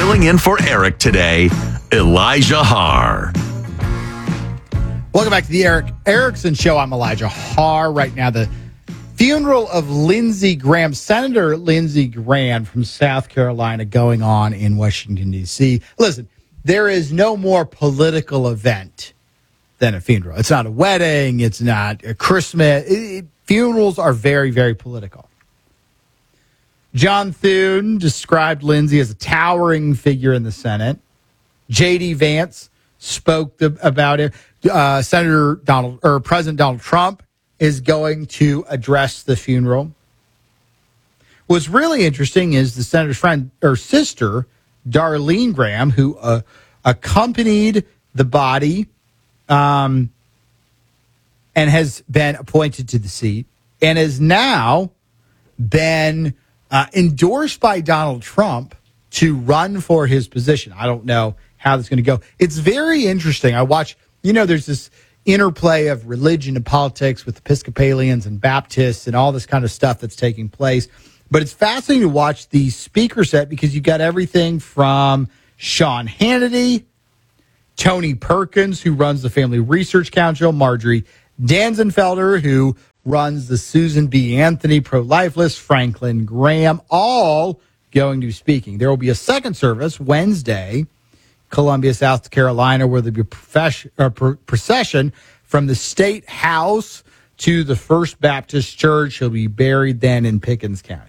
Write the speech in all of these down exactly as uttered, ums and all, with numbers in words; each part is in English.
Filling in for Eric today, Elijah Haar. Welcome back to the Eric Erickson Show. I'm Elijah Haar. Right now, the funeral of Lindsey Graham, Senator Lindsey Graham from South Carolina, going on in Washington, D C. Listen, there is no more political event than a funeral. It's not a wedding. It's not a Christmas. It, it, funerals are very, very political. John Thune described Lindsey as a towering figure in the Senate. J D. Vance spoke the, about it. Uh, Senator Donald or President Donald Trump is going to address the funeral. What's really interesting is the senator's friend or sister, Darlene Graham, who uh, accompanied the body um, and has been appointed to the seat and has now been uh, endorsed by Donald Trump to run for his position. I don't know how that's going to go. It's very interesting. I watch, you know, there's this interplay of religion and politics with Episcopalians and Baptists and all this kind of stuff that's taking place. But it's fascinating to watch the speaker set because you got everything from Sean Hannity, Tony Perkins, who runs the Family Research Council, Marjorie Danzenfelder, who runs the Susan B. Anthony pro-life list, Franklin Graham, all going to be speaking. There will be a second service Wednesday, Columbia, South Carolina, where there'll be a profession, uh, procession from the State House to the First Baptist Church. He'll be buried then in Pickens County.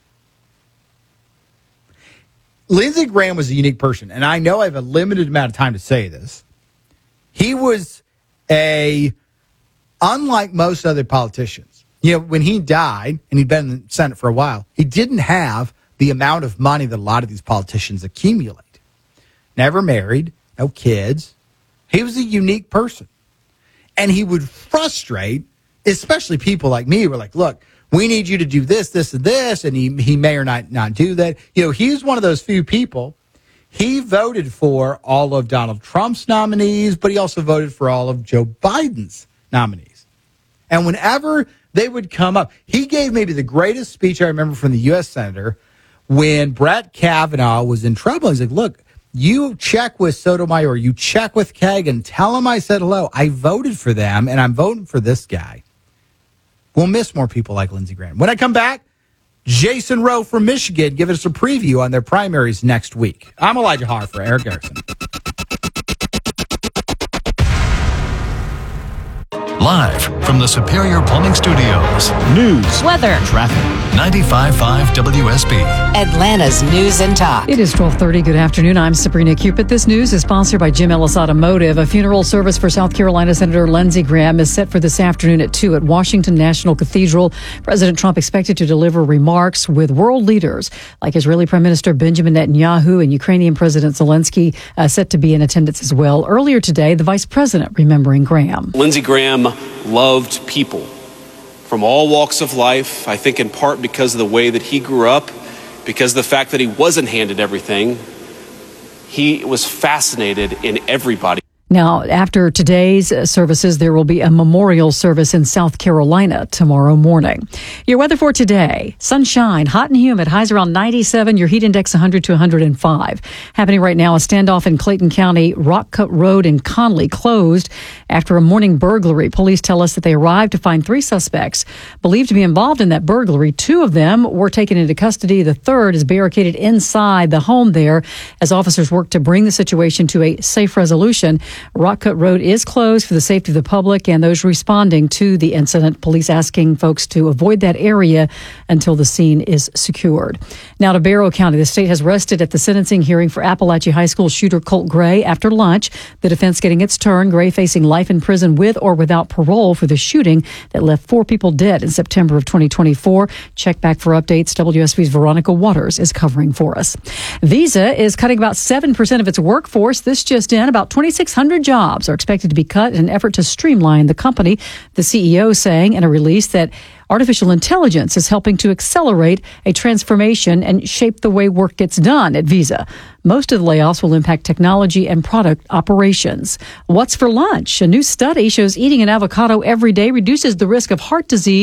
Lindsey Graham was a unique person, and I know I have a limited amount of time to say this. He was a, unlike most other politicians, you know, when he died, and he'd been in the Senate for a while, he didn't have the amount of money that a lot of these politicians accumulate. Never married, no kids. He was a unique person. And he would frustrate, especially people like me who were like, look, we need you to do this, this, and this. And he, he may or not, not do that. You know, he's one of those few people. He voted for all of Donald Trump's nominees, but he also voted for all of Joe Biden's nominees. And whenever they would come up, he gave maybe the greatest speech I remember from the U S Senator when Brett Kavanaugh was in trouble. He's like, look, you check with Sotomayor, you check with Kagan, tell him I said hello. I voted for them, and I'm voting for this guy. We'll miss more people like Lindsey Graham. When I come back, Jason Rowe from Michigan giving us a preview on their primaries next week. I'm Elijah Haar for Eric Erickson. Live from the Superior Plumbing Studios. News, weather, traffic. ninety-five point five W S B. Atlanta's News and Talk. It is twelve thirty. Good afternoon. I'm Sabrina Cupid. This news is sponsored by Jim Ellis Automotive. A funeral service for South Carolina Senator Lindsey Graham is set for this afternoon at two at Washington National Cathedral. President Trump expected to deliver remarks with world leaders like Israeli Prime Minister Benjamin Netanyahu and Ukrainian President Zelensky uh, set to be in attendance as well. Earlier today, the vice president remembering Graham. Lindsey Graham loved people from all walks of life, I think in part because of the way that he grew up, because of the fact that he wasn't handed everything. He was fascinated in everybody. Now, after today's services, there will be a memorial service in South Carolina tomorrow morning. Your weather for today, sunshine, hot and humid, highs around ninety-seven, your heat index one hundred to one hundred five. Happening right now, a standoff in Clayton County, Rock Cut Road in Conley closed after a morning burglary. Police tell us that they arrived to find three suspects believed to be involved in that burglary. Two of them were taken into custody. The third is barricaded inside the home there as officers work to bring the situation to a safe resolution. Rock Cut Road is closed for the safety of the public and those responding to the incident. Police asking folks to avoid that area until the scene is secured. Now to Barrow County. The state has rested at the sentencing hearing for Appalachia High School shooter Colt Gray after lunch. The defense getting its turn. Gray facing life in prison with or without parole for the shooting that left four people dead in September of twenty twenty-four. Check back for updates. W S B's Veronica Waters is covering for us. Visa is cutting about seven percent of its workforce. This just in, about twenty-six hundred jobs are expected to be cut in an effort to streamline the company. The C E O saying in a release that artificial intelligence is helping to accelerate a transformation and shape the way work gets done at Visa. Most of the layoffs will impact technology and product operations. What's for lunch? A new study shows eating an avocado every day reduces the risk of heart disease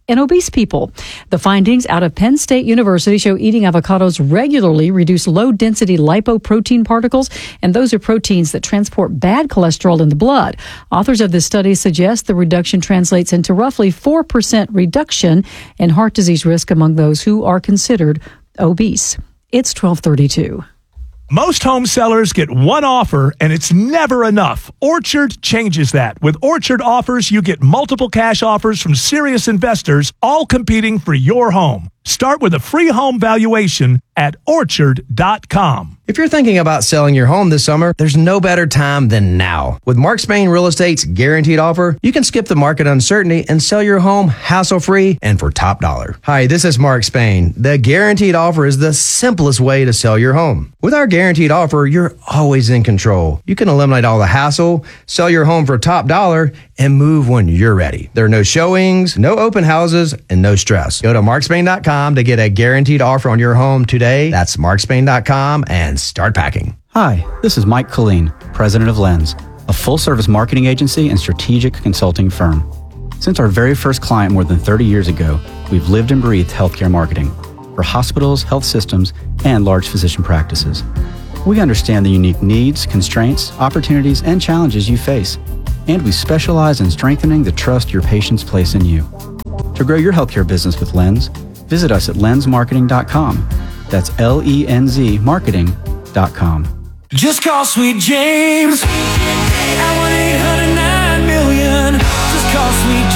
in obese people. The findings out of Penn State University show eating avocados regularly reduce low-density lipoprotein particles, and those are proteins that transport bad cholesterol in the blood. Authors of this study suggest the reduction translates into roughly four percent reduction in heart disease risk among those who are considered obese. It's twelve thirty-two. Most home sellers get one offer, and it's never enough. Orchard changes that. With Orchard offers, you get multiple cash offers from serious investors, all competing for your home. Start with a free home valuation at orchard dot com. If you're thinking about selling your home this summer, there's no better time than now. With Mark Spain Real Estate's guaranteed offer, you can skip the market uncertainty and sell your home hassle-free and for top dollar. Hi, this is Mark Spain. The guaranteed offer is the simplest way to sell your home. With our guaranteed offer, you're always in control. You can eliminate all the hassle, sell your home for top dollar, and move when you're ready. There are no showings, no open houses, and no stress. Go to mark spain dot com to get a guaranteed offer on your home today. That's mark spain dot com and start packing. Hi, this is Mike Colleen, president of Lens, a full-service marketing agency and strategic consulting firm. Since our very first client more than thirty years ago, we've lived and breathed healthcare marketing for hospitals, health systems, and large physician practices. We understand the unique needs, constraints, opportunities, and challenges you face, and we specialize in strengthening the trust your patients place in you. To grow your healthcare business with Lens, visit us at lens marketing dot com. That's L E N Z marketing dot com. Just call Sweet James at one eight hundred nine million. Just call Sweet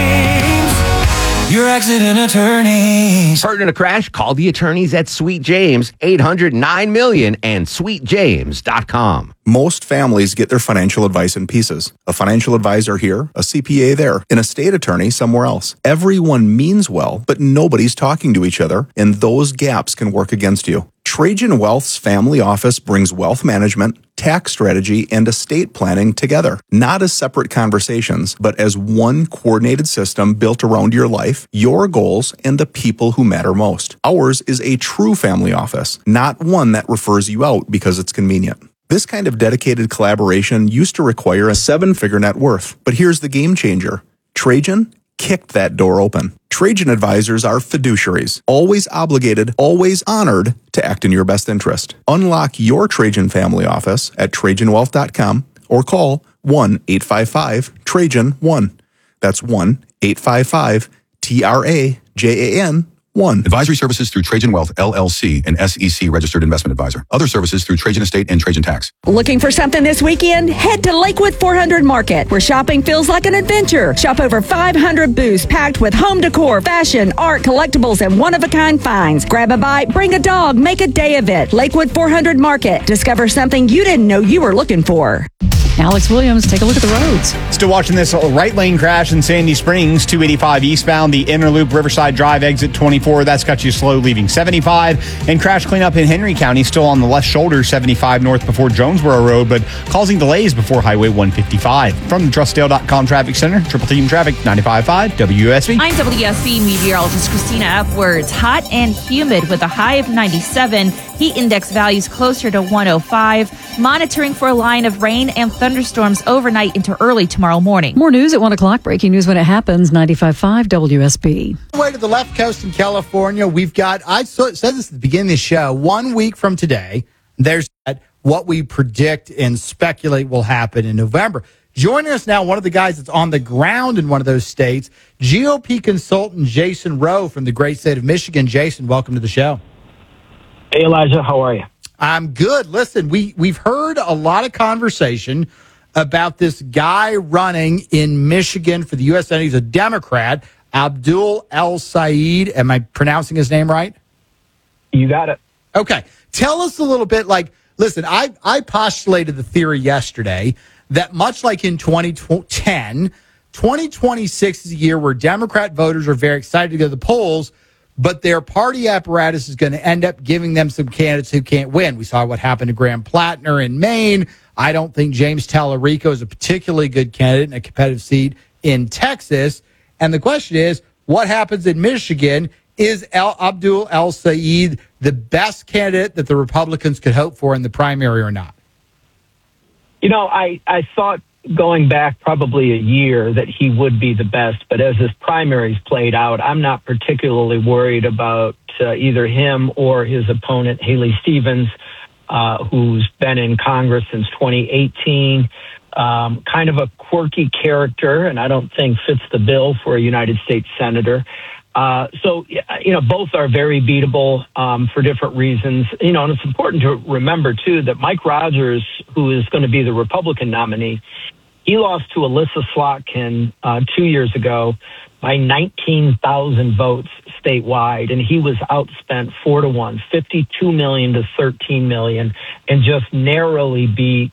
James, your accident attorneys. Hurt in a crash? Call the attorneys at Sweet James, eight hundred nine million and sweet james dot com. Most families get their financial advice in pieces. A financial advisor here, a C P A there, an estate attorney somewhere else. Everyone means well, but nobody's talking to each other, and those gaps can work against you. Trajan Wealth's family office brings wealth management, tax strategy, and estate planning together, not as separate conversations, but as one coordinated system built around your life, your goals, and the people who matter most. Ours is a true family office, not one that refers you out because it's convenient. This kind of dedicated collaboration used to require a seven-figure net worth, but here's the game changer. Trajan kicked that door open. Trajan advisors are fiduciaries, always obligated, always honored to act in your best interest. Unlock your Trajan family office at trajan wealth dot com or call one eight five five Trajan one. That's one eight five five T R A J A N one. Advisory services through Trajan Wealth, L L C, an S E C registered investment advisor. Other services through Trajan Estate and Trajan Tax. Looking for something this weekend? Head to Lakewood four hundred Market, where shopping feels like an adventure. Shop over five hundred booths packed with home decor, fashion, art, collectibles, and one-of-a-kind finds. Grab a bite, bring a dog, make a day of it. Lakewood four hundred Market. Discover something you didn't know you were looking for. Alex Williams, take a look at the roads. Still watching this right lane crash in Sandy Springs, two eighty-five eastbound, the inner loop, Riverside Drive, exit twenty-four. That's got you slow leaving seventy-five. And crash cleanup in Henry County, still on the left shoulder, seventy-five north before Jonesboro Road, but causing delays before Highway one fifty-five. From the trust dale dot com Traffic Center, Triple Team Traffic, ninety-five point five W S B. I'm W S B meteorologist Christina Upwards. Hot and humid with a high of ninety-seven. Heat index values closer to one oh five. Monitoring for a line of rain and thunderstorms overnight into early tomorrow morning. More news at one o'clock. Breaking news when it happens. ninety-five point five W S B. Way to the left coast in California, we've got, I said this at the beginning of the show, one week from today, there's what we predict and speculate will happen in November. Joining us now, one of the guys that's on the ground in one of those states, G O P consultant Jason Rowe from the great state of Michigan. Jason, welcome to the show. Hey, Elijah, how are you? I'm good. Listen, we, we've heard a lot of conversation about this guy running in Michigan for the U S Senate. He's a Democrat, Abdul El-Sayed. Am I pronouncing his name right? You got it. Okay. Tell us a little bit, like, listen, I, I postulated the theory yesterday that much like in twenty ten, twenty twenty-six is a year where Democrat voters are very excited to go to the polls, but their party apparatus is going to end up giving them some candidates who can't win. We saw what happened to Graham Plattner in Maine. I don't think James Tallarico is a particularly good candidate in a competitive seat in Texas. And the question is, what happens in Michigan? Is El Abdul El-Sayed the best candidate that the Republicans could hope for in the primary or not? You know, I, I thought going back probably a year that he would be the best. But as his primaries played out, I'm not particularly worried about uh, either him or his opponent, Haley Stevens, uh, who's been in Congress since twenty eighteen. Um, kind of a quirky character, and I don't think fits the bill for a United States senator. Uh, so, you know, both are very beatable um, for different reasons. You know, and it's important to remember, too, that Mike Rogers, who is going to be the Republican nominee, he lost to Alyssa Slotkin uh, two years ago by nineteen thousand votes statewide, and he was outspent four to one, fifty-two million to thirteen million, and just narrowly beat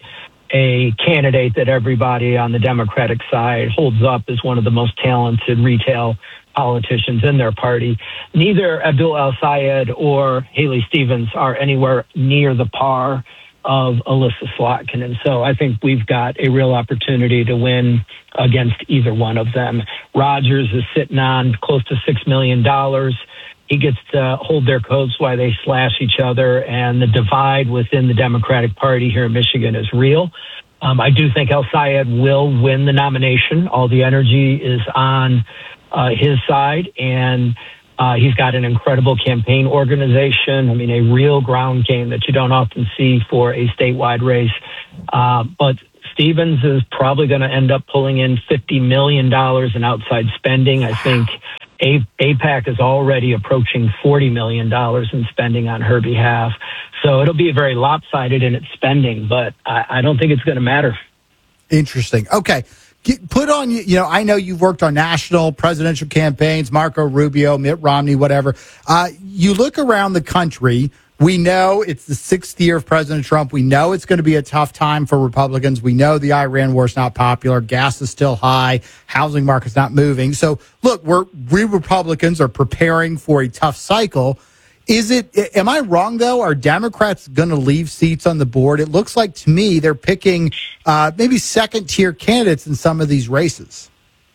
a candidate that everybody on the Democratic side holds up as one of the most talented retail politicians in their party. Neither Abdul El-Sayed or Haley Stevens are anywhere near the par of Alyssa Slotkin. And so I think we've got a real opportunity to win against either one of them. Rogers is sitting on close to six million dollars. He gets to hold their coats while they slash each other, and the divide within the Democratic Party here in Michigan is real. Um, I do think El-Sayed will win the nomination. All the energy is on uh, his side, and uh, he's got an incredible campaign organization. I mean, a real ground game that you don't often see for a statewide race. Uh, but Stevens is probably going to end up pulling in fifty million dollars in outside spending. I think A- AIPAC is already approaching forty million dollars in spending on her behalf. So it'll be very lopsided in its spending, but I, I don't think it's going to matter. Interesting. Okay. Get, put on, you know, I know you've worked on national presidential campaigns, Marco Rubio, Mitt Romney, whatever. Uh, you look around the country. We know it's the sixth year of President Trump. We know it's going to be a tough time for Republicans. We know the Iran war is not popular. Gas is still high. Housing market's not moving. So, look, we're, we Republicans are preparing for a tough cycle. Is it, am I wrong, though? Are Democrats going to leave seats on the board? It looks like, to me, they're picking uh, maybe second-tier candidates in some of these races.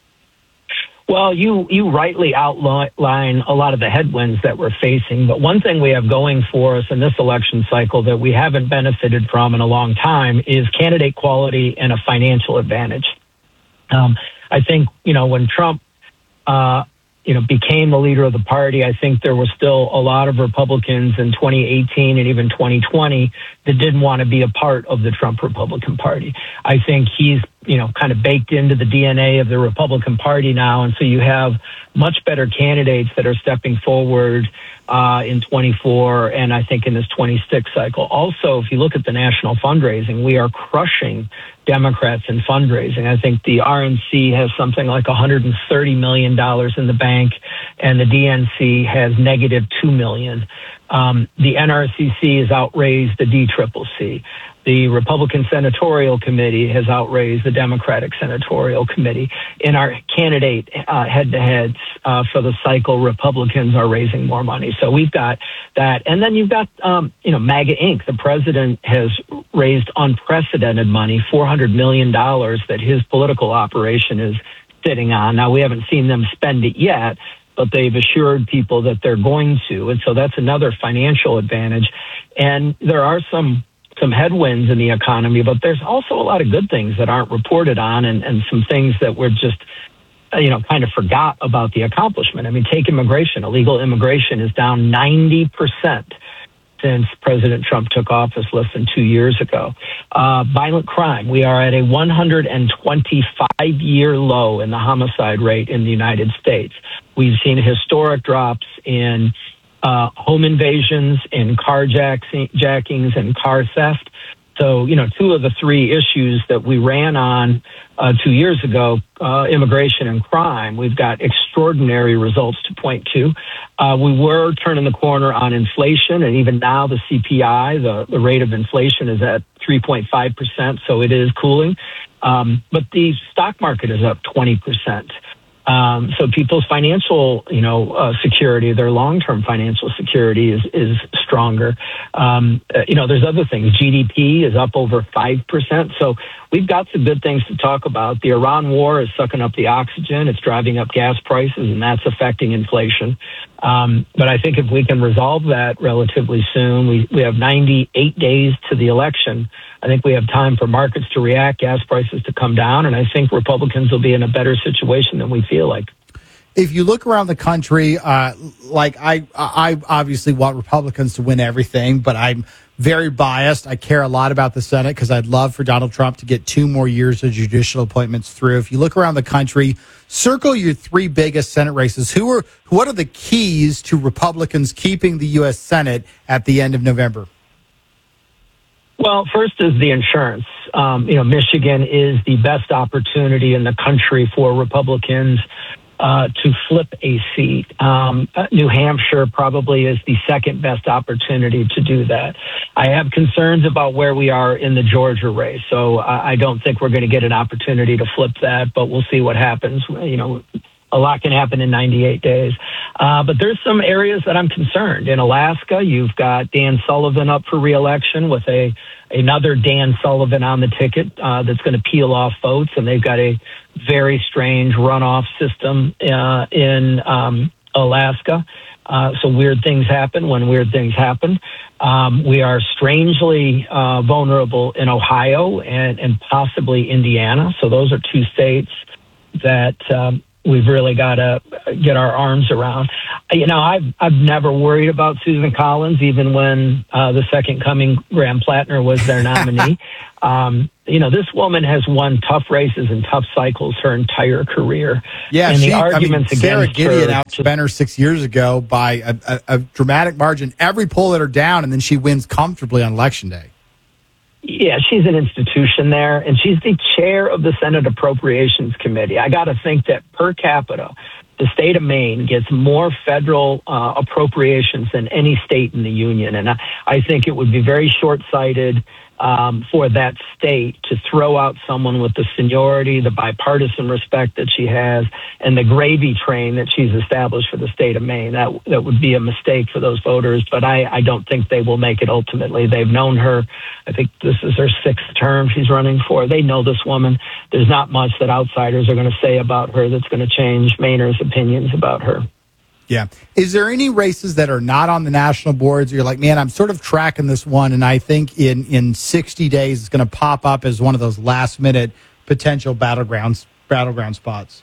Well, you, you rightly outline a lot of the headwinds that we're facing. But one thing we have going for us in this election cycle that we haven't benefited from in a long time is candidate quality and a financial advantage. Um, I think, you know, when Trump, uh, you know, became the leader of the party, I think there was still a lot of Republicans in twenty eighteen and even twenty twenty that didn't want to be a part of the Trump Republican Party. I think he's, you know, kind of baked into the D N A of the Republican Party now. And so you have much better candidates that are stepping forward uh, in twenty-four and I think in this twenty-six cycle. Also, if you look at the national fundraising, we are crushing Democrats in fundraising. I think the R N C has something like one hundred thirty million dollars in the bank, and the D N C has negative two million dollars. Um, the N R C C has outraised the D C C C. The Republican Senatorial Committee has outraised the Democratic Senatorial Committee. In our candidate uh, head-to-heads uh, for the cycle, Republicans are raising more money. So we've got that. And then you've got, um, you know, MAGA Incorporated. The president has raised unprecedented money, four hundred million dollars that his political operation is sitting on. Now, we haven't seen them spend it yet, but they've assured people that they're going to. And so that's another financial advantage. And there are some some headwinds in the economy, but there's also a lot of good things that aren't reported on, and, and some things that we're just, you know, kind of forgot about the accomplishment. I mean, take immigration. Illegal immigration is down ninety percent since President Trump took office less than two years ago. Uh, violent crime. We are at a one hundred twenty-five year low in the homicide rate in the United States. We've seen historic drops in uh, home invasions, in carjackings, and car theft. So, you know, two of the three issues that we ran on uh, two years ago, uh, immigration and crime, we've got extraordinary results to point to. Uh, we were turning the corner on inflation, and even now the C P I, the, the rate of inflation is at three point five percent, so it is cooling. Um, but the stock market is up twenty percent. Um, so people's financial, you know, uh, security, their long-term financial security is, is stronger. Um, uh, you know, there's other things. G D P is up over five percent. So we've got some good things to talk about. The Iran war is sucking up the oxygen. It's driving up gas prices, and that's affecting inflation. Um, but I think if we can resolve that relatively soon, we, we have ninety-eight days to the election. I think we have time for markets to react, gas prices to come down, and I think Republicans will be in a better situation than we feel like. If you look around the country, uh, like I, I obviously want Republicans to win everything, but I'm very biased. I care a lot about the Senate because I'd love for Donald Trump to get two more years of judicial appointments through. If you look around the country, circle your three biggest Senate races. Who are what are the keys to Republicans keeping the U S Senate at the end of November? Well, first is the insurance. Um, you know, Michigan is the best opportunity in the country for Republicans Uh, to flip a seat. Um, uh, New Hampshire probably is the second best opportunity to do that. I have concerns about where we are in the Georgia race, so I, I don't think we're going to get an opportunity to flip that, but we'll see what happens. You know, a lot can happen in ninety-eight days. Uh, but there's some areas that I'm concerned. In Alaska, you've got Dan Sullivan up for re-election with a another Dan Sullivan on the ticket uh, that's going to peel off votes, and they've got a very strange runoff system uh, in um, Alaska. Uh, so weird things happen when weird things happen. Um, we are strangely uh, vulnerable in Ohio and, and possibly Indiana. So those are two states that um, we've really got to get our arms around. You know, I've I've never worried about Susan Collins, even when uh, the second coming Graham Plattner was their nominee. um, you know, this woman has won tough races and tough cycles her entire career. Yeah, and she, the arguments I mean, Sarah against Gideon her outspent her six years ago by a, a, a dramatic margin. Every poll let her down, and then she wins comfortably on Election Day. Yeah, she's an institution there, and she's the chair of the Senate Appropriations Committee. I got to think that per capita, the state of Maine gets more federal uh, appropriations than any state in the union. And I, I think it would be very short-sighted um, for that state to throw out someone with the seniority, the bipartisan respect that she has, and the gravy train that she's established for the state of Maine. That that would be a mistake for those voters, but I, I don't think they will make it ultimately. They've known her. I think this is her sixth term she's running for. They know this woman. There's not much that outsiders are going to say about her that's going to change Mainers' opinions about her. Yeah. Is there any races that are not on the national boards? You're like, man, I'm sort of tracking this one, and I think in, in sixty days it's going to pop up as one of those last minute potential battlegrounds battleground spots?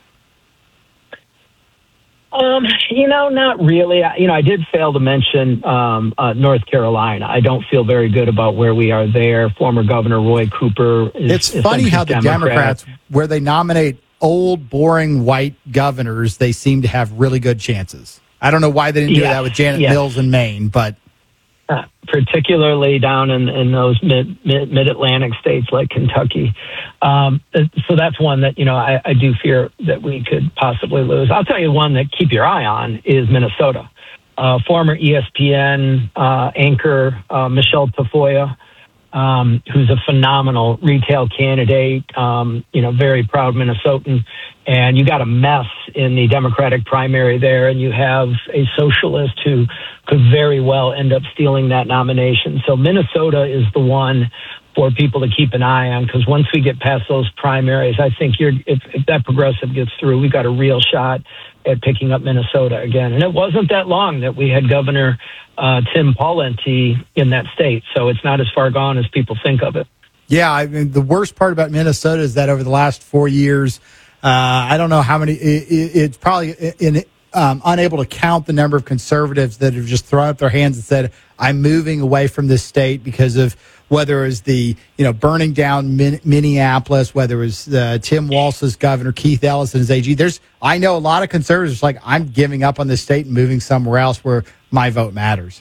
Um, you know, not really. I, you know, I did fail to mention um, uh, North Carolina. I don't feel very good about where we are there. Former Governor Roy Cooper is It's funny how the Democrat. Democrats, where they nominate old, boring white governors, they seem to have really good chances. I don't know why they didn't do Yes, that with Janet yes. Mills in Maine, but Uh, particularly down in, in those mid, mid, mid-Atlantic states like Kentucky. Um, so that's one that, you know, I, I do fear that we could possibly lose. I'll tell you one that keep your eye on is Minnesota. Uh, former E S P N uh, anchor uh, Michelle Tafoya, um, who's a phenomenal retail candidate, um, you know, very proud Minnesotan. And you got a mess in the Democratic primary there, and you have a socialist who could very well end up stealing that nomination. So Minnesota is the one for people to keep an eye on, because once we get past those primaries, I think you're, if, if that progressive gets through, we got a real shot at picking up Minnesota again. And it wasn't that long that we had Governor uh, Tim Pawlenty in that state, so it's not as far gone as people think of it. yeah, I mean, the worst part about Minnesota is that over the last four years, uh, I don't know how many, it, it, it's probably in, um, unable to count the number of conservatives that have just thrown up their hands and said, I'm moving away from this state because of whether it was the, you know, burning down Min- Minneapolis, whether it was uh, Tim Walz's governor, Keith Ellison as A G. There's, I know a lot of conservatives like, I'm giving up on this state and moving somewhere else where my vote matters.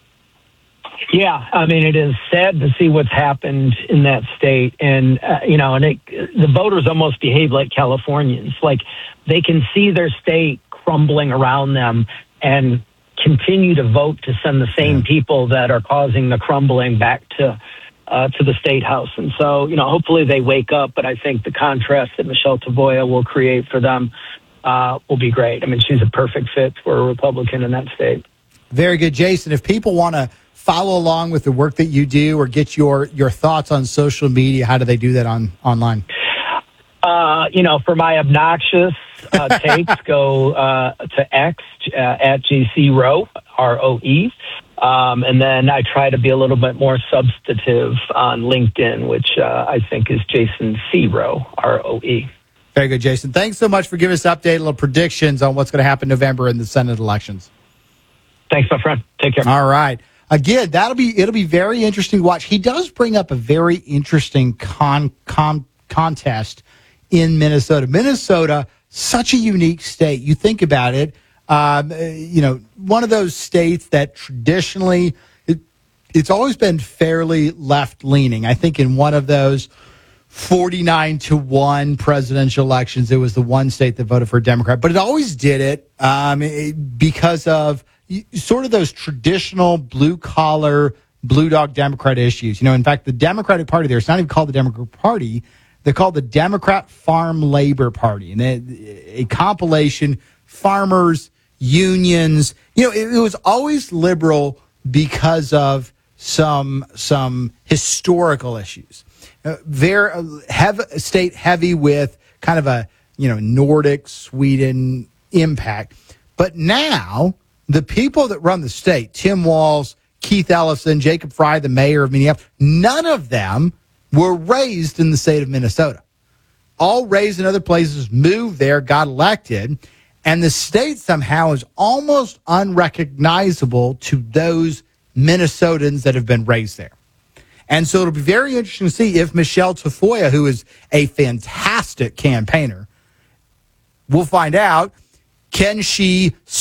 Yeah, I mean, it is sad to see what's happened in that state. And, uh, you know, and it, the voters almost behave like Californians. Like, they can see their state crumbling around them and continue to vote to send the same people that are causing the crumbling back to uh, to the state house. And so, you know, hopefully they wake up. But I think the contrast that Michelle Tafoya will create for them uh, will be great. I mean, she's a perfect fit for a Republican in that state. Very good, Jason. If people want to follow along with the work that you do or get your, your thoughts on social media, how do they do that on online? Uh, you know, for my obnoxious uh, takes, go uh, to X uh, at J C Rowe, R O E. Um, and then I try to be a little bit more substantive on LinkedIn, which uh, I think is Jason C. Rowe, R O E. Very good, Jason. Thanks so much for giving us an update, little predictions on what's going to happen in November in the Senate elections. Thanks, my friend. Take care. All right. Again, that'll be it'll be very interesting to watch. He does bring up a very interesting con, con contest in Minnesota. Minnesota, such a unique state. You think about it. Um, you know, one of those states that traditionally it, it's always been fairly left leaning. I think in one of those forty-nine to one presidential elections, it was the one state that voted for a Democrat, but it always did it, um, it because of sort of those traditional blue collar, blue dog Democrat issues. You know, in fact, the Democratic Party there, it's not even called the Democratic Party. They're called the Democrat Farm Labor Party, and they, a compilation, farmers, unions. You know, it, it was always liberal because of some some historical issues. Uh, very uh, heavy, state heavy with kind of a you know Nordic Sweden impact, but now the people that run the state, Tim Walz, Keith Ellison, Jacob Fry, the mayor of Minneapolis, none of them were raised in the state of Minnesota. All raised in other places, moved there, got elected, and the state somehow is almost unrecognizable to those Minnesotans that have been raised there. And so it'll be very interesting to see if Michelle Tafoya, who is a fantastic campaigner, we'll find out, can she